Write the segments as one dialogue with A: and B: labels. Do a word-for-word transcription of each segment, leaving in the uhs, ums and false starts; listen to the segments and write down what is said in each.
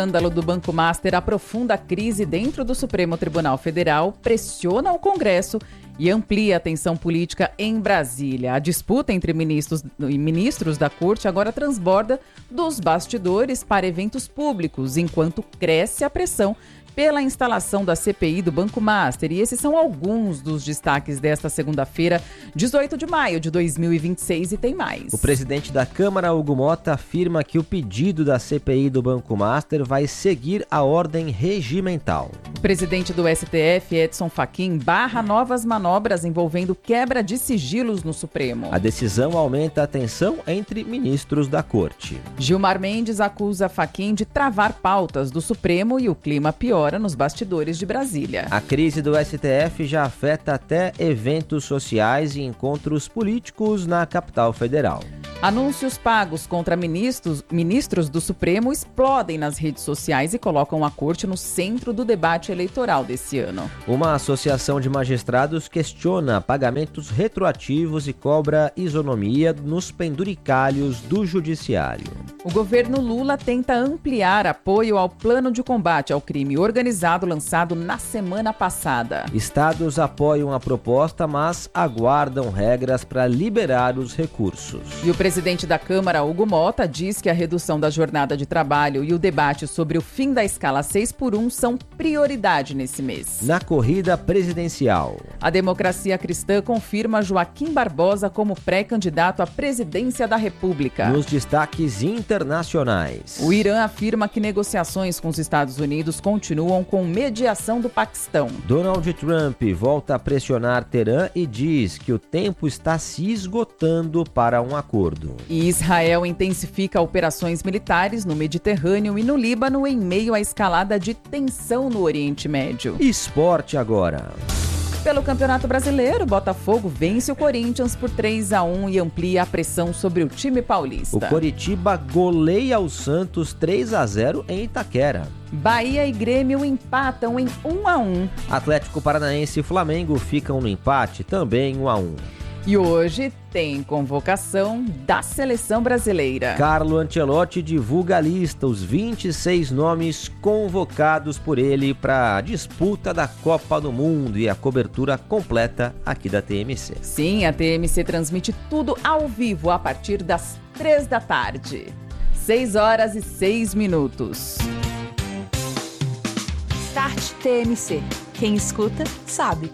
A: O escândalo do Banco Master aprofunda a crise dentro do Supremo Tribunal Federal, pressiona o Congresso e amplia a tensão política em Brasília. A disputa entre ministros e ministros da corte agora transborda dos bastidores para eventos públicos, enquanto cresce a pressão pela instalação da C P I do Banco Master. E esses são alguns dos destaques desta segunda-feira, dezoito de maio de dois mil e vinte e seis, e tem mais.
B: O presidente da Câmara, Hugo Mota, afirma que o pedido da C P I do Banco Master vai seguir a ordem regimental.
A: O presidente do S T F, Edson Fachin, barra novas manobras envolvendo quebra de sigilos no Supremo.
B: A decisão aumenta a tensão entre ministros da corte.
A: Gilmar Mendes acusa Fachin de travar pautas do Supremo e o clima piora nos bastidores de Brasília.
B: A crise do S T F já afeta até eventos sociais e encontros políticos na capital federal.
A: Anúncios pagos contra ministros, ministros do Supremo explodem nas redes sociais e colocam a corte no centro do debate eleitoral desse ano.
B: Uma associação de magistrados questiona pagamentos retroativos e cobra isonomia nos penduricalhos do judiciário.
A: O governo Lula tenta ampliar apoio ao plano de combate ao crime organizado lançado na semana passada.
B: Estados apoiam a proposta, mas aguardam regras para liberar os recursos.
A: E o presidente da Câmara, Hugo Mota, diz que a redução da jornada de trabalho e o debate sobre o fim da escala seis por um são prioridade nesse mês.
B: Na corrida presidencial,
A: a Democracia Cristã confirma Joaquim Barbosa como pré-candidato à presidência da República.
B: Nos destaques internacionais,
A: o Irã afirma que negociações com os Estados Unidos continuam com mediação do Paquistão.
B: Donald Trump volta a pressionar Teherã e diz que o tempo está se esgotando para um acordo.
A: E Israel intensifica operações militares no Mediterrâneo e no Líbano em meio à escalada de tensão no Oriente Médio.
B: Esporte agora.
A: Pelo Campeonato Brasileiro, Botafogo vence o Corinthians por três a um e amplia a pressão sobre o time paulista.
B: O Coritiba goleia o Santos três a zero em Itaquera.
A: Bahia e Grêmio empatam em um a um.
B: Atlético Paranaense e Flamengo ficam no empate, também um a um.
A: E hoje tem convocação da Seleção Brasileira.
B: Carlo Ancelotti divulga a lista, os vinte e seis nomes convocados por ele para a disputa da Copa do Mundo e a cobertura completa aqui da T M C.
A: Sim, a T M C transmite tudo ao vivo a partir das três da tarde. seis horas e seis minutos.
C: Start T M C. Quem escuta, sabe.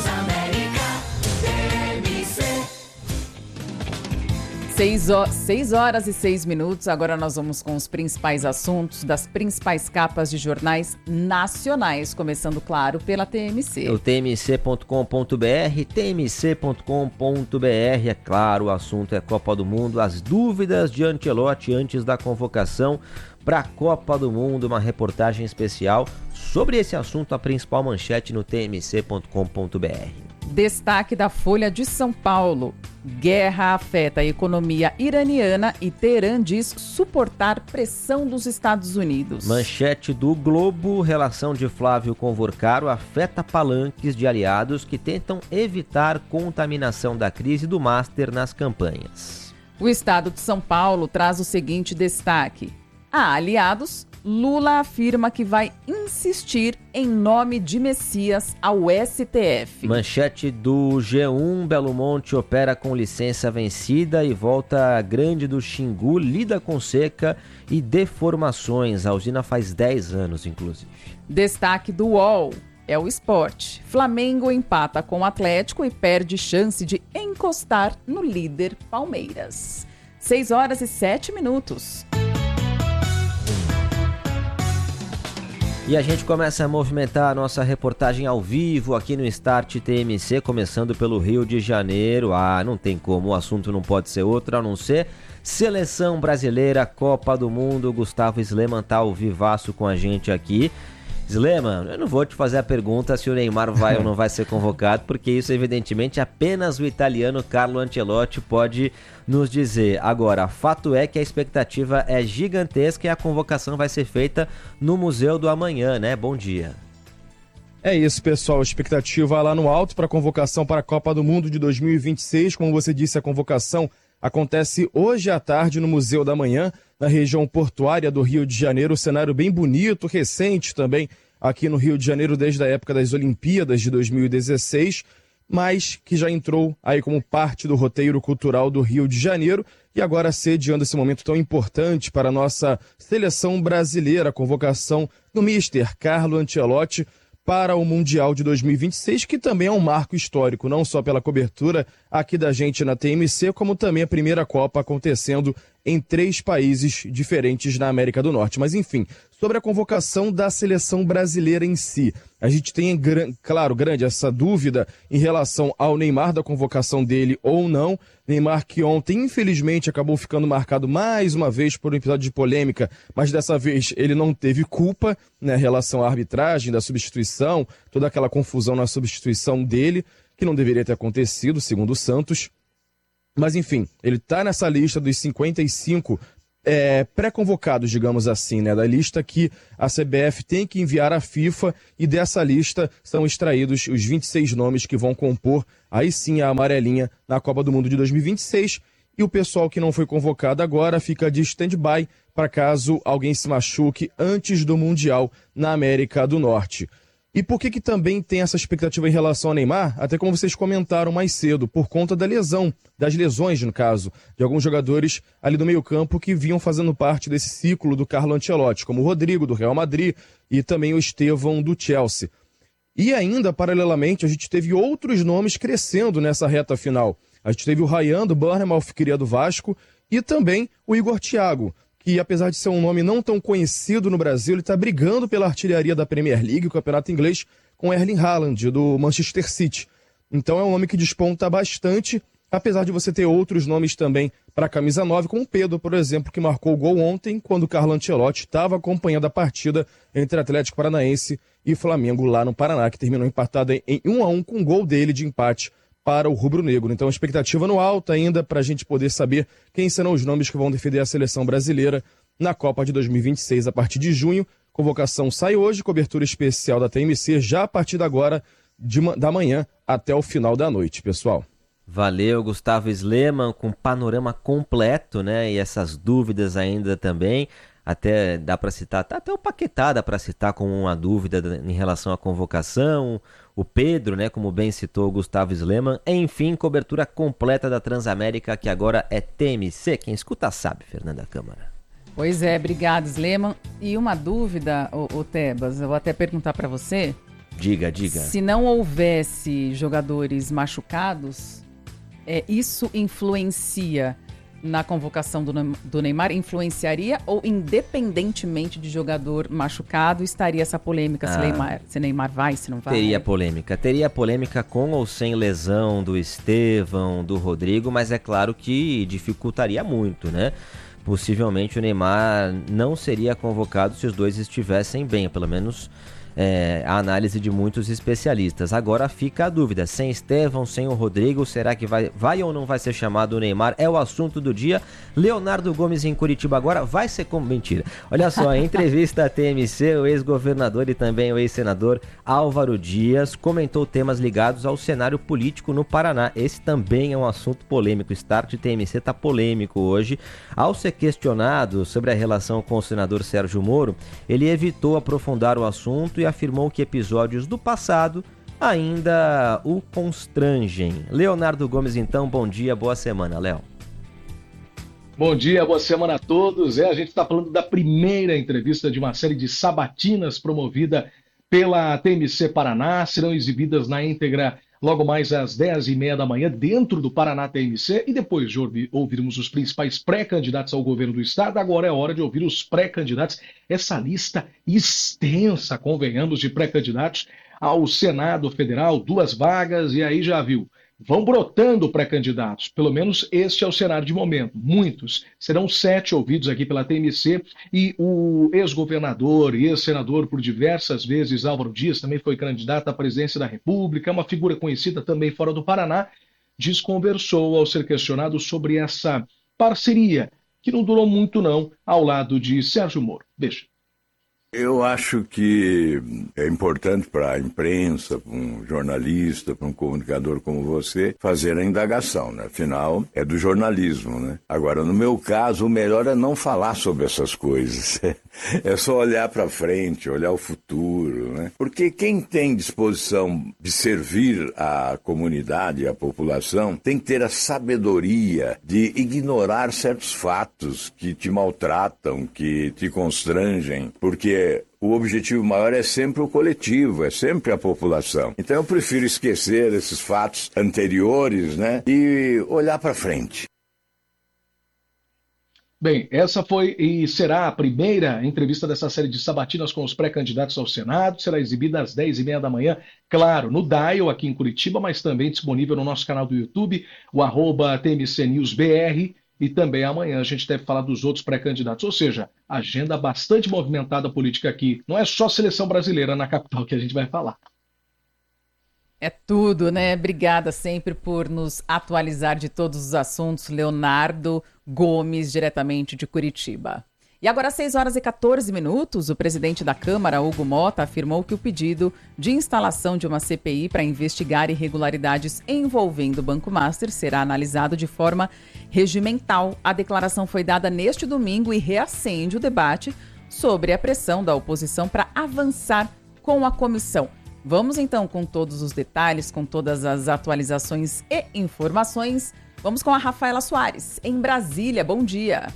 A: seis horas e seis minutos, agora nós vamos com os principais assuntos das principais capas de jornais nacionais, começando, claro, pela T M C.
B: O T M C ponto com ponto b r, T M C ponto com ponto b r, é claro, o assunto é Copa do Mundo, as dúvidas de Ancelotti antes da convocação para a Copa do Mundo, uma reportagem especial sobre esse assunto, a principal manchete no T M C ponto com ponto b r.
A: Destaque da Folha de São Paulo. Guerra afeta a economia iraniana e Teherã diz suportar pressão dos Estados Unidos.
B: Manchete do Globo. Relação de Flávio com Vorcaro afeta palanques de aliados que tentam evitar contaminação da crise do Master nas campanhas.
A: O Estado de São Paulo traz o seguinte destaque. Há aliados, Lula afirma que vai insistir em nome de Messias ao S T F.
B: Manchete do G um, Belo Monte opera com licença vencida e volta grande do Xingu, lida com seca e deformações. A usina faz dez anos, inclusive.
A: Destaque do U O L é o esporte. Flamengo empata com o Atlético e perde chance de encostar no líder Palmeiras. seis horas e sete minutos.
B: E a gente começa a movimentar a nossa reportagem ao vivo aqui no Start T M C, começando pelo Rio de Janeiro. Ah, não tem como, o assunto não pode ser outro a não ser Seleção Brasileira, Copa do Mundo. Gustavo Sleman tá ao vivaço com a gente aqui. Sleman, eu não vou te fazer a pergunta se o Neymar vai ou não vai ser convocado, porque isso evidentemente apenas o italiano Carlo Ancelotti pode nos dizer. Agora, fato é que a expectativa é gigantesca e a convocação vai ser feita no Museu do Amanhã, né? Bom dia.
D: É isso, pessoal. Expectativa lá no alto para a convocação para a Copa do Mundo de dois mil e vinte e seis. Como você disse, a convocação acontece hoje à tarde no Museu da Manhã. na região portuária do Rio de Janeiro, um cenário bem bonito, recente também aqui no Rio de Janeiro desde a época das Olimpíadas de dois mil e dezesseis, mas que já entrou aí como parte do roteiro cultural do Rio de Janeiro e agora sediando esse momento tão importante para a nossa seleção brasileira, a convocação do mister Carlo Ancelotti para o Mundial de dois mil e vinte e seis, que também é um marco histórico, não só pela cobertura aqui da gente na T M C, como também a primeira Copa acontecendo em três países diferentes na América do Norte. Mas enfim, sobre a convocação da seleção brasileira em si, a gente tem, claro, grande essa dúvida em relação ao Neymar, da convocação dele ou não. Neymar que ontem, infelizmente, acabou ficando marcado mais uma vez por um episódio de polêmica, mas dessa vez ele não teve culpa, né, em relação à arbitragem, da substituição, toda aquela confusão na substituição dele, que não deveria ter acontecido, segundo o Santos. Mas enfim, ele está nessa lista dos cinquenta e cinco é, pré-convocados, digamos assim, né, da lista que a C B F tem que enviar à FIFA, e dessa lista são extraídos os vinte e seis nomes que vão compor, aí sim, a amarelinha na Copa do Mundo de dois mil e vinte e seis, e o pessoal que não foi convocado agora fica de stand-by para caso alguém se machuque antes do Mundial na América do Norte. E por que que também tem essa expectativa em relação ao Neymar? Até como vocês comentaram mais cedo, por conta da lesão, das lesões, no caso, de alguns jogadores ali do meio-campo que vinham fazendo parte desse ciclo do Carlo Ancelotti, como o Rodrigo, do Real Madrid, e também o Estevão, do Chelsea. E ainda, paralelamente, a gente teve outros nomes crescendo nessa reta final. A gente teve o Ryan, do Bournemouth, que queria do Vasco, e também o Igor Thiago, que apesar de ser um nome não tão conhecido no Brasil, ele está brigando pela artilharia da Premier League, o campeonato inglês, com Erling Haaland, do Manchester City. Então é um nome que desponta bastante, apesar de você ter outros nomes também para a camisa nove, como o Pedro, por exemplo, que marcou o gol ontem, quando o Carlo Ancelotti estava acompanhando a partida entre Atlético Paranaense e Flamengo lá no Paraná, que terminou empatada em um a um com o gol dele de empate para o rubro-negro. Então, a expectativa no alto ainda para a gente poder saber quem serão os nomes que vão defender a seleção brasileira na Copa de dois mil e vinte e seis a partir de junho. Convocação sai hoje, cobertura especial da T M C já a partir de agora, de, da manhã até o final da noite, pessoal.
B: Valeu, Gustavo Sleman, com panorama completo, né? E essas dúvidas ainda também. Até dá para citar, tá, até o Paquetá dá para citar como uma dúvida em relação à convocação. O Pedro, né, como bem citou o Gustavo Sleman. Enfim, cobertura completa da Transamérica, que agora é T M C. Quem escuta sabe, Fernanda Câmara.
A: Pois é, obrigado, Sleman. E uma dúvida, ô, ô Tebas, eu vou até perguntar para você.
B: Diga, diga.
A: Se não houvesse jogadores machucados, é, isso influencia na convocação do, do Neymar? Influenciaria ou, independentemente de jogador machucado, estaria essa polêmica, ah, se, Neymar, se Neymar vai, se não vai?
B: Teria polêmica. Teria polêmica com ou sem lesão do Estevão, do Rodrigo, mas é claro que dificultaria muito, né? Possivelmente o Neymar não seria convocado se os dois estivessem bem, pelo menos é, a análise de muitos especialistas. Agora fica a dúvida, sem Estevão, sem o Rodrigo, será que vai, vai ou não vai ser chamado o Neymar? É o assunto do dia. Leonardo Gomes em Curitiba agora vai ser como... Mentira. Olha só, em entrevista à T M C, o ex-governador e também o ex-senador Álvaro Dias comentou temas ligados ao cenário político no Paraná. Esse também é um assunto polêmico. O Start T M C está polêmico hoje. Ao ser questionado sobre a relação com o senador Sérgio Moro, ele evitou aprofundar o assunto e afirmou que episódios do passado ainda o constrangem. Leonardo Gomes, então, bom dia, boa semana, Léo.
E: Bom dia, boa semana a todos. É, a gente está falando da primeira entrevista de uma série de sabatinas promovida pela T M C Paraná. Serão exibidas na íntegra logo mais às dez e meia da manhã, dentro do Paraná T M C. E depois de ouvir, ouvirmos os principais pré-candidatos ao governo do estado, agora é hora de ouvir os pré-candidatos. Essa lista extensa, convenhamos, de pré-candidatos ao Senado Federal, duas vagas, e aí já viu. Vão brotando pré-candidatos, pelo menos este é o cenário de momento. Muitos, serão sete ouvidos aqui pela T M C, e o ex-governador e ex-senador por diversas vezes, Álvaro Dias, também foi candidato à presidência da República, uma figura conhecida também fora do Paraná, desconversou ao ser questionado sobre essa parceria, que não durou muito não, ao lado de Sérgio Moro. Deixa.
F: Eu acho que é importante para a imprensa, para um jornalista, para um comunicador como você, fazer a indagação, né? Afinal, é do jornalismo, né? Agora, no meu caso, o melhor é não falar sobre essas coisas. É só olhar para frente, olhar o futuro, né? Porque quem tem disposição de servir a comunidade, a população, tem que ter a sabedoria de ignorar certos fatos que te maltratam, que te constrangem, porque o objetivo maior é sempre o coletivo, é sempre a população. Então eu prefiro esquecer esses fatos anteriores, né, e olhar para frente.
E: Bem, essa foi e será a primeira entrevista dessa série de sabatinas com os pré-candidatos ao Senado. Será exibida às dez e meia da manhã, claro, no Dial aqui em Curitiba, mas também disponível no nosso canal do YouTube, o arroba T M C News B R. E também amanhã a gente deve falar dos outros pré-candidatos. Ou seja, agenda bastante movimentada política aqui. Não é só seleção brasileira na capital que a gente vai falar.
A: É tudo, né? Obrigada sempre por nos atualizar de todos os assuntos. Leonardo Gomes, diretamente de Curitiba. E agora, às seis horas e quatorze minutos, o presidente da Câmara, Hugo Motta, afirmou que o pedido de instalação de uma C P I para investigar irregularidades envolvendo o Banco Master será analisado de forma regimental. A declaração foi dada neste domingo e reacende o debate sobre a pressão da oposição para avançar com a comissão. Vamos então com todos os detalhes, com todas as atualizações e informações. Vamos com a Rafaela Soares, em Brasília. Bom dia.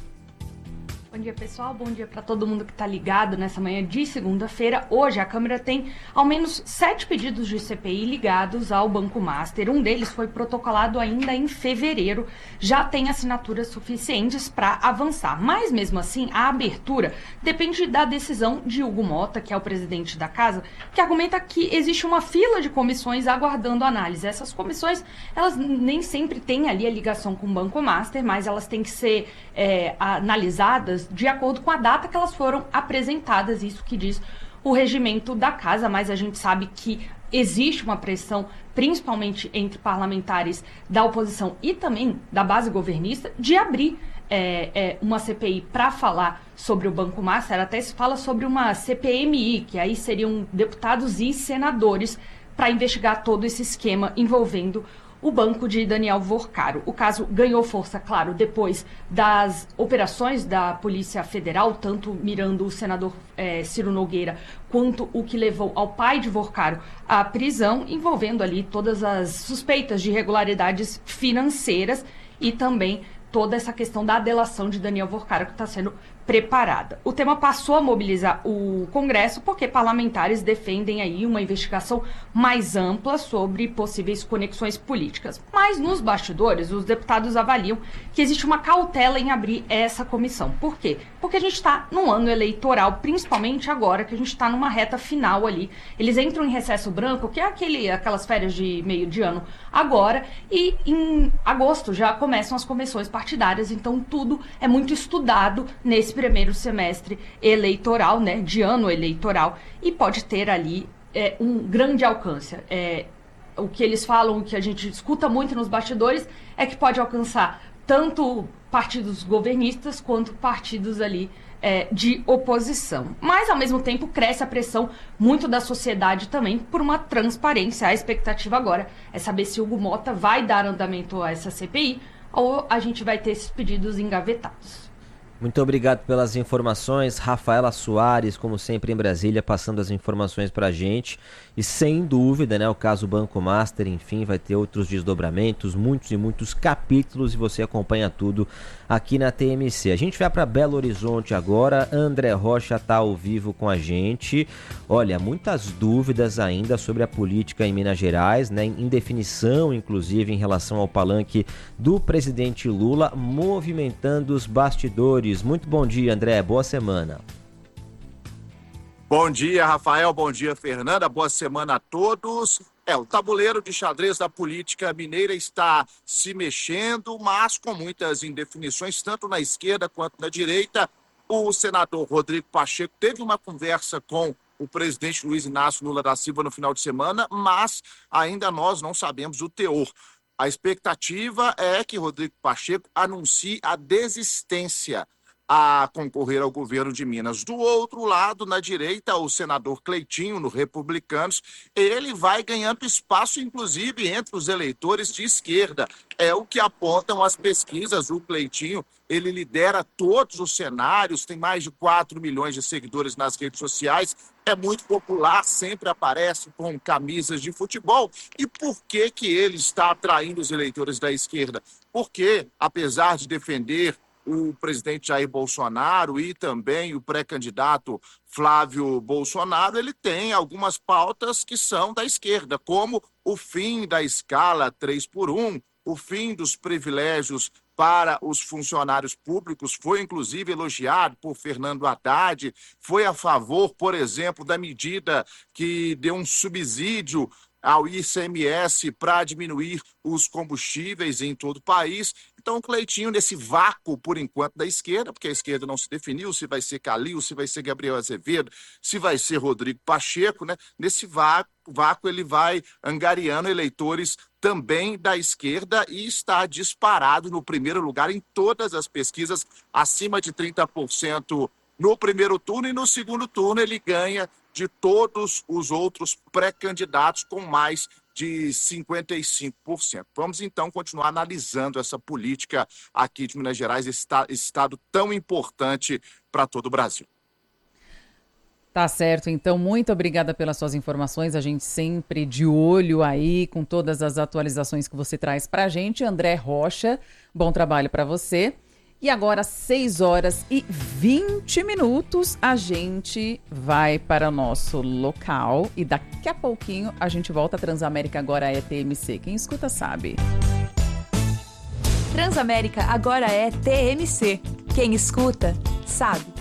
G: Bom dia, pessoal. Bom dia para todo mundo que está ligado nessa manhã de segunda-feira. Hoje a Câmara tem ao menos sete pedidos de C P I ligados ao Banco Master. Um deles foi protocolado ainda em fevereiro. Já tem assinaturas suficientes para avançar. Mas, mesmo assim, a abertura depende da decisão de Hugo Motta, que é o presidente da casa, que argumenta que existe uma fila de comissões aguardando análise. Essas comissões, elas nem sempre têm ali a ligação com o Banco Master, mas elas têm que ser é, analisadas de acordo com a data que elas foram apresentadas, isso que diz o regimento da casa, mas a gente sabe que existe uma pressão, principalmente entre parlamentares da oposição e também da base governista, de abrir é, é, uma C P I para falar sobre o Banco Master. Até se fala sobre uma C P M I, que aí seriam deputados e senadores para investigar todo esse esquema envolvendo o banco de Daniel Vorcaro. O caso ganhou força, claro, depois das operações da Polícia Federal, tanto mirando o senador eh, Ciro Nogueira, quanto o que levou ao pai de Vorcaro à prisão, envolvendo ali todas as suspeitas de irregularidades financeiras e também toda essa questão da delação de Daniel Vorcaro que está sendo preparada. O tema passou a mobilizar o Congresso porque parlamentares defendem aí uma investigação mais ampla sobre possíveis conexões políticas. Mas nos bastidores, os deputados avaliam que existe uma cautela em abrir essa comissão. Por quê? Porque a gente está num ano eleitoral, principalmente agora que a gente está numa reta final ali. Eles entram em recesso branco, que é aquele, aquelas férias de meio de ano agora, e em agosto já começam as convenções partidárias, então tudo é muito estudado nesse primeiro semestre eleitoral, né, de ano eleitoral, e pode ter ali é, um grande alcance. É, o que eles falam, o que a gente escuta muito nos bastidores, é que pode alcançar tanto partidos governistas quanto partidos ali é, de oposição. Mas, ao mesmo tempo, cresce a pressão muito da sociedade também por uma transparência. A expectativa agora é saber se o Hugo Motta vai dar andamento a essa C P I ou a gente vai ter esses pedidos engavetados.
B: Muito obrigado pelas informações, Rafaela Soares, como sempre em Brasília, passando as informações para a gente. E sem dúvida, né, o caso Banco Master, enfim, vai ter outros desdobramentos, muitos e muitos capítulos, e você acompanha tudo aqui na T M C. A gente vai para Belo Horizonte agora, André Rocha está ao vivo com a gente. Olha, muitas dúvidas ainda sobre a política em Minas Gerais, né, em definição, inclusive, em relação ao palanque do presidente Lula, movimentando os bastidores. Muito bom dia, André. Boa semana.
H: Bom dia, Rafael. Bom dia, Fernanda. Boa semana a todos. É, o tabuleiro de xadrez da política mineira está se mexendo, mas com muitas indefinições, tanto na esquerda quanto na direita. O senador Rodrigo Pacheco teve uma conversa com o presidente Luiz Inácio Lula da Silva no final de semana, mas ainda nós não sabemos o teor. A expectativa é que Rodrigo Pacheco anuncie a desistência a concorrer ao governo de Minas. Do outro lado, na direita, o senador Cleitinho, no Republicanos, ele vai ganhando espaço, inclusive, entre os eleitores de esquerda. É o que apontam as pesquisas. O Cleitinho, ele lidera todos os cenários, tem mais de quatro milhões de seguidores nas redes sociais, é muito popular, sempre aparece com camisas de futebol. E por que que ele está atraindo os eleitores da esquerda? Porque, apesar de defender o presidente Jair Bolsonaro e também o pré-candidato Flávio Bolsonaro, ele tem algumas pautas que são da esquerda, como o fim da escala três por um, o fim dos privilégios para os funcionários públicos, foi inclusive elogiado por Fernando Haddad, foi a favor, por exemplo, da medida que deu um subsídio ao I C M S para diminuir os combustíveis em todo o país. Então, o Cleitinho, nesse vácuo, por enquanto, da esquerda, porque a esquerda não se definiu se vai ser Calil, se vai ser Gabriel Azevedo, se vai ser Rodrigo Pacheco, né? Nesse vácuo, vácuo ele vai angariando eleitores também da esquerda e está disparado no primeiro lugar em todas as pesquisas, acima de trinta por cento no primeiro turno, e no segundo turno ele ganha de todos os outros pré-candidatos com mais de cinquenta e cinco por cento. Vamos então continuar analisando essa política aqui de Minas Gerais, esse estado tão importante para todo o Brasil.
A: Tá certo, então muito obrigada pelas suas informações, a gente sempre de olho aí com todas as atualizações que você traz para a gente. André Rocha, bom trabalho para você. E agora, seis horas e vinte minutos, a gente vai para o nosso local e daqui a pouquinho a gente volta. Transamérica agora é T M C. Quem escuta sabe.
C: Transamérica agora é T M C. Quem escuta sabe.